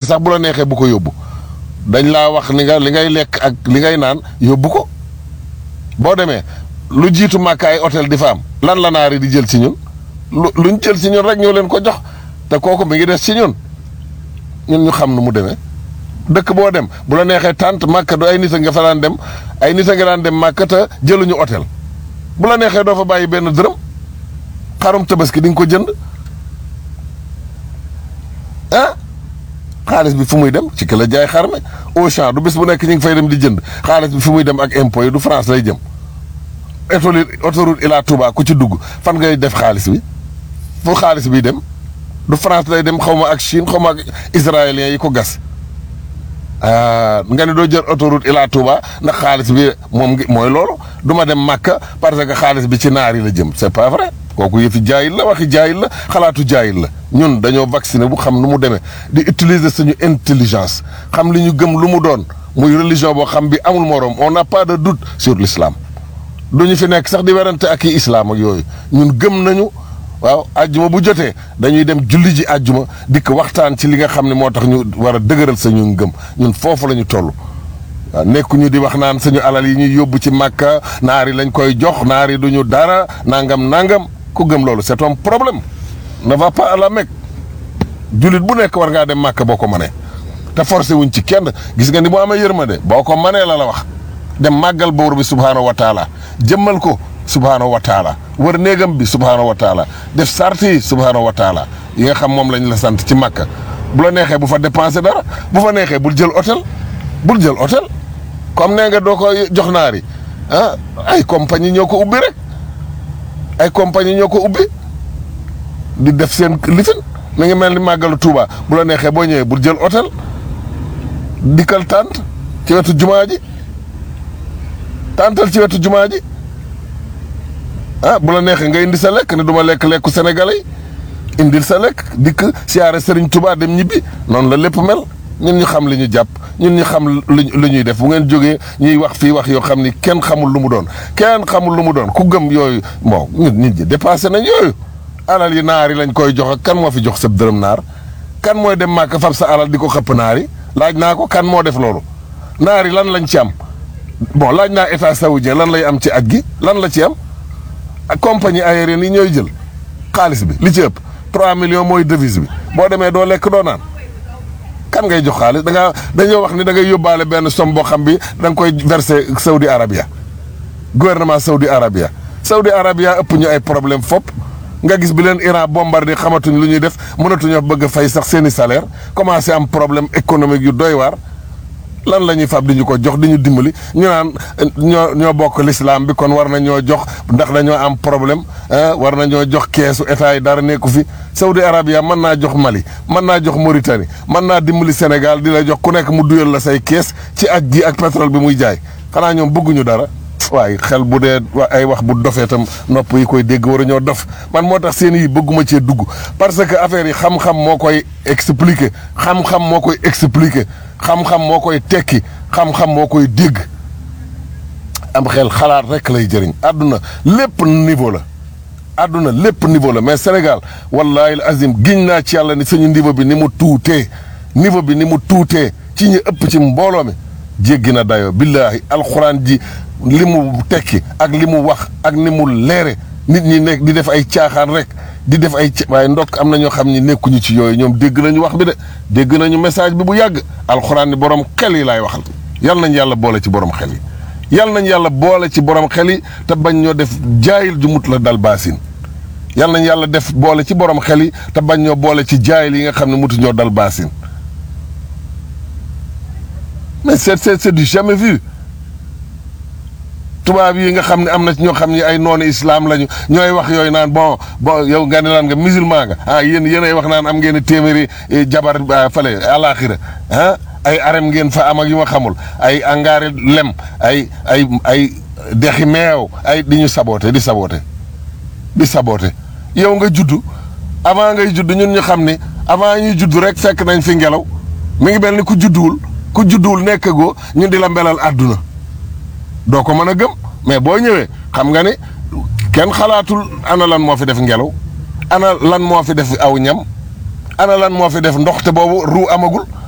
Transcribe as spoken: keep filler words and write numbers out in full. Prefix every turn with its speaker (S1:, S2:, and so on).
S1: sax bu la neexee bu ko yóbbu dañ laa wax li nga li ngay lekk ak li ngay naan yóbbu ko boo demee lu jiitu màkk ay hôtel di fa am lan la naar yi di jël ci ñun lu luñ jël ci ñun rek ñoo leen ko jox te kooku mi ngi des ci ñun ñun ñu xam nu mu demee dëkk boo dem bu la neexee tànt màkk du ay nit a nga fa daan dem ay nit a nga daan dem màkk te jëluñu hôtel bu la neexee doo fa bàyyi benn dërëm xarum tabaski di nga ko jënd ah xaalis bi fu muy dem ci ki la jaay xar mi Auchan du bés bu nekk ñu ngi fay dem di jënd xaalis bi fu muy dem ak impôt yi du France lay jëm autoroute autoroute Ila Touba ku ci dugg fan ngay def xaalis bi fu xaalis bi dem du France lay dem xaw ma ak Chine xaw ma ak israéliens yi ko gas nga ne doo jël autoroute Ila Touba ndax xaalis bi moom mooy loolu du ma dem Makka parce que xaalis bi ci naar yi la jëm c'est pas vrai kooku yëfi jaayil la waxi jaayil la xalaatu jaayil la ñun dañoo vacciné bu xam nu mu demee di utiliser suñu intelligence xam li ñu gëm lu mu doon muy religion boo xam bi amul moroom on n'a pas de doute sur l'islam du ñu fi nekk sax di werante ak i islam ak yooyu ñun gëm nañu waaw àjjuma bu jotee dañuy dem julli ji àjjuma dikk waxtaan ci li nga xam ne moo tax ñu war a dëgëral sañu ngëm ñun foofu la ñu toll waaw nekkuñu di wax naan suñu alal yi ñuy yóbbu ci màkka naar yi lañ koy jox naar yi duñu dara nangam nangam ku gëm loolu c'est un problème ne va pas à la Mecque jullit bu nekk war ngaa dem màkka boo ko mënee te forcé wuñ ci kenn gis nga ni mu amee yërmande boo ko mënee la la wax dem màggal buur bi subhaanahu wa taala jëmmal ko subhaanahu wa taala wër néegam bi subhaanahu wa taala def sart yi subhaanahu wa taala yi nga xam moom lañ la sant ci màkka bu la neexee bu fa dépensé dara bu fa neexee bul jël hôtel bul jël hôtel comme nee nga doo ko jox naar yi ah ay compagnie ñoo ko ubbi rek ay compagnie ñoo ko ubbi di def seen lifin mi ngi mel ni màggalu Touba bu la neexee boo ñëwee bul jël hôtel dikkal tànt ci wetu jumaa ji tàntal ci wetu jumaa ji ah bu la neexee nga indi sa lekk ne du ma lekk lekku sénégalais yi indil sa lekk dikk siyaare Serigne Touba dem ñibbi noonu la lépp mel ñun ñu xam li ñu jàpp ñun ñu xam lu ñuy def bu ngeen jógee ñuy wax fii wax yoo xam ni kenn xamul lu mu doon kenn xamul lu mu doon ku gëm yooyu bon nit nit ñi dépassé nañ yooyu alal yi naar yi lañ koy jox ak kan moo fi jox sa dërëm naar kan mooy dem màkk fab sa alal di ko xëpp naar yi laaj naa ko kan moo def loolu naar yi lan lañ ci am bon laaj naa état saoudien lan lay am ci aj gi lan la ci am ak compagnie aérienne yi ñooy jël xaalis bi li ci ëpp trois millions mooy devise bi boo demee doo lekk doo naan kan ngay jox xaalis da ngaa dañoo wax ni da ngay yóbbaale benn somme boo xam bi da nga koy verser Saudi Arabia gouvernement Saudi Arabia Saudi Arabia ëpp ñu ay problème fopp nga gis bi leen Iran bombardé xamatuñ lu ñuy def mënatuñoo bëgg a fay sax seeni salaire commencé am problème économique yu doy waar lan la ñuy fab di ñu ko jox di ñu dimbali ñu naan ñoo ñoo bokk l'islam bi kon war na ñoo jox ndax dañoo am problème war na ñoo jox keesu état yi dara nekku fi Saudi Arabia mën naa jox Mali mën naa jox Mauritanie mën naa dimbali Sénégal di la jox ku nekk mu duyal la say kees ci aj gi ak pétrole bi muy jaay xanaa ñoom bëgguñu dara waaye xel bu dee ay wax bu dofee tam nopp yi koy dégg war a ñoo dof man moo tax seen yi bëgguma cee dugg parce que affaire yi xam-xam moo koy expliquer xam-xam moo koy expliquer xam-xam moo koy tekki xam-xam moo koy dégg am xel xalaat rek lay jëriñ àdduna lépp niveau la àdduna lépp niveau la mais Sénégal wallahi al azim giñ naa ci yàlla ni suñu niveau bi ni mu tuutee niveau bi ni mu tuutee ci ñu ëpp ci mbooloo mi jéggi na dayoo billaahi alxuraan ji li mu tekki ak li mu wax ak ni mu leere nit ñi nekk di def ay caaxaan rek di def ay waaye ndokk am na ñoo xam ni nekkuñu ci yooyu ñoom dégg nañu wax bi de dégg nañu message bi bu yàgg alxuraan ni borom xel yi laay waxal yal nañ yàlla boole ci borom xel yi yal nañ yàlla boole ci borom xel yi te bañ ñoo def jaayil ju mut la dal baasin yal nañ yàlla def boole ci borom xel yi te bañ ñoo boole ci jaayil yi nga xam ne mutu ñoo dal baasin mais c'est c'est c'est du jamais vu tubaab yi nga xam ne am na ñoo xam ne ay noonu islam lañu ñooy wax yooyu naan bon bon yow nga ne laan nga musulman nga ah yéen yéen ay wax naan am ngeen téeméeri jabar fale àlaxira ah ay arem ngeen fa am ak yu ma xamul ay angaari lem ay ay ay dexi meew ay di ñu saboote di saboote di saboote yow nga juddu avant ngay judd ñun ñu xam ne avant ñuy judd rek fekk nañ fi ngelaw mi ngi mel ni ku judduwul ku judduwul nekk goo ñun di la mbelal àdduna doo ko mën a gëm mais boo ñëwee xam nga ni kenn xalaatul ana lan moo fi def ngelaw ana lan moo fi def aw ñam ana lan moo fi def ndox te boobu ru amagul